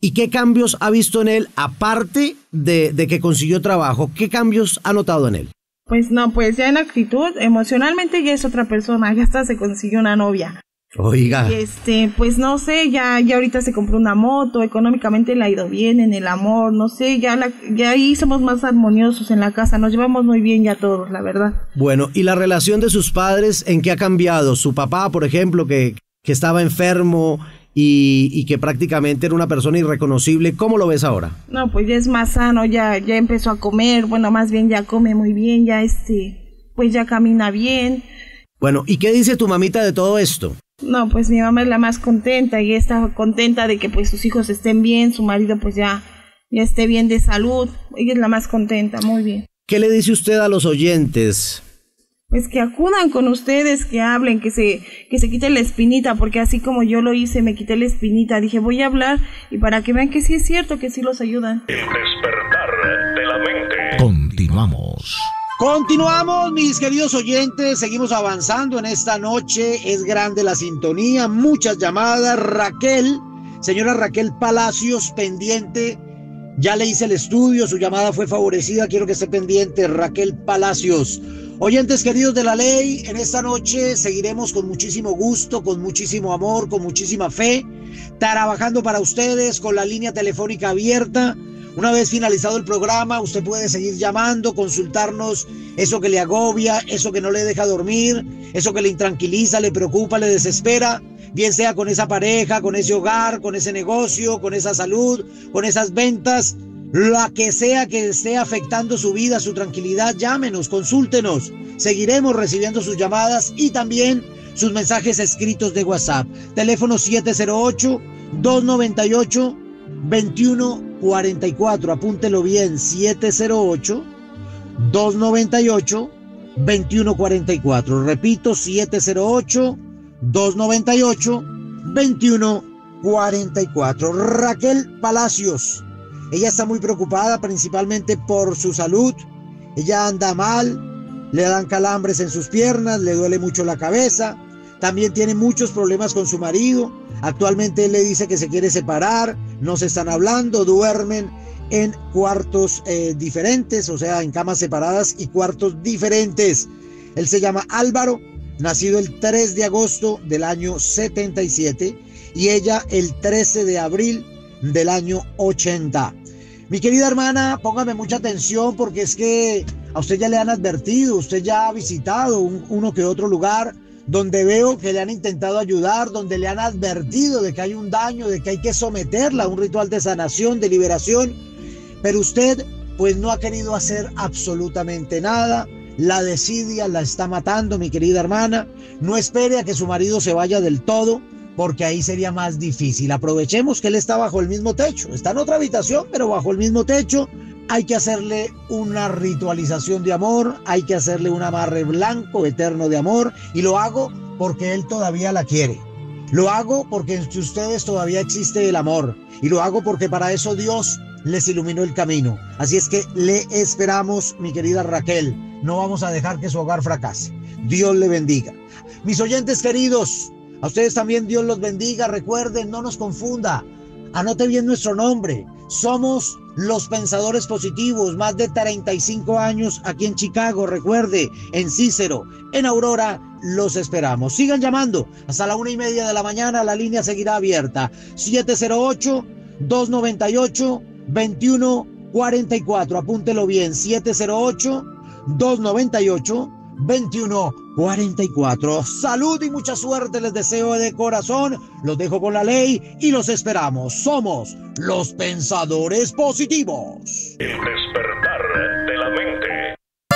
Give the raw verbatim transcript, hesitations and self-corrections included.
¿Y qué cambios ha visto en él, aparte de, de que consiguió trabajo? ¿Qué cambios ha notado en él? Pues no, pues ya en actitud, emocionalmente ya es otra persona, ya hasta se consiguió una novia. Oiga. Y este, pues no sé, ya, ya ahorita se compró una moto, económicamente le ha ido bien en el amor, no sé, ya, la, ya ahí somos más armoniosos en la casa, nos llevamos muy bien ya todos, la verdad. Bueno, ¿y la relación de sus padres en qué ha cambiado? Su papá, por ejemplo, que, que estaba enfermo y, y que prácticamente era una persona irreconocible, ¿cómo lo ves ahora? No, pues ya es más sano, ya, ya empezó a comer, bueno, más bien ya come muy bien, ya este, pues ya camina bien. Bueno, ¿y qué dice tu mamita de todo esto? No, pues mi mamá es la más contenta y está contenta de que pues sus hijos estén bien, su marido pues ya, ya esté bien de salud. Ella es la más contenta, muy bien. ¿Qué le dice usted a los oyentes? Pues que acudan con ustedes, que hablen, que se, que se quiten la espinita, porque así como yo lo hice, me quité la espinita. Dije, voy a hablar y para que vean que sí es cierto, que sí los ayudan. El despertar de la mente. Continuamos. Continuamos, mis queridos oyentes, seguimos avanzando en esta noche, es grande la sintonía, muchas llamadas. Raquel, señora Raquel Palacios, pendiente, ya le hice el estudio, su llamada fue favorecida, quiero que esté pendiente, Raquel Palacios. Oyentes queridos de la ley, en esta noche seguiremos con muchísimo gusto, con muchísimo amor, con muchísima fe, trabajando para ustedes con la línea telefónica abierta. Una vez finalizado el programa, usted puede seguir llamando, consultarnos eso que le agobia, eso que no le deja dormir, eso que le intranquiliza, le preocupa, le desespera, bien sea con esa pareja, con ese hogar, con ese negocio, con esa salud, con esas ventas, la que sea que esté afectando su vida, su tranquilidad, llámenos, consúltenos. Seguiremos recibiendo sus llamadas y también sus mensajes escritos de WhatsApp. Teléfono siete cero ocho, dos nueve ocho, dos uno cuatro cuatro, apúntelo bien, siete cero ocho, dos nueve ocho, dos uno cuatro cuatro. Repito, siete cero ocho, dos nueve ocho, dos uno cuatro cuatro. Raquel Palacios, ella está muy preocupada principalmente por su salud. Ella anda mal, le dan calambres en sus piernas, le duele mucho la cabeza, también tiene muchos problemas con su marido. Actualmente él le dice que se quiere separar, no se están hablando, duermen en cuartos eh, diferentes, o sea, en camas separadas y cuartos diferentes. Él se llama Álvaro, nacido el tres de agosto del año setenta y siete y ella el trece de abril del año ochenta. Mi querida hermana, póngame mucha atención porque es que a usted ya le han advertido, usted ya ha visitado un, uno que otro lugar donde veo que le han intentado ayudar, donde le han advertido de que hay un daño, de que hay que someterla a un ritual de sanación, de liberación, pero usted pues no ha querido hacer absolutamente nada. La desidia la está matando, mi querida hermana. No espere a que su marido se vaya del todo, porque ahí sería más difícil. Aprovechemos que él está bajo el mismo techo, está en otra habitación, pero bajo el mismo techo. Hay que hacerle una ritualización de amor, hay que hacerle un amarre blanco eterno de amor, y lo hago porque él todavía la quiere. Lo hago porque entre ustedes todavía existe el amor, y lo hago porque para eso Dios les iluminó el camino. Así es que le esperamos, mi querida Raquel. No vamos a dejar que su hogar fracase. Dios le bendiga. Mis oyentes queridos, a ustedes también Dios los bendiga. Recuerden, no nos confunda. Anote bien nuestro nombre. Somos Los Pensadores Positivos, más de treinta y cinco años aquí en Chicago. Recuerde, en Cícero, en Aurora, los esperamos. Sigan llamando hasta la una y media de la mañana. La línea seguirá abierta. siete cero ocho, dos nueve ocho, dos uno cuatro cuatro. Apúntelo bien. siete cero ocho, dos nueve ocho, dos uno cuatro cuatro. Salud y mucha suerte les deseo de corazón. Los dejo con la ley y los esperamos. Somos Los Pensadores Positivos. El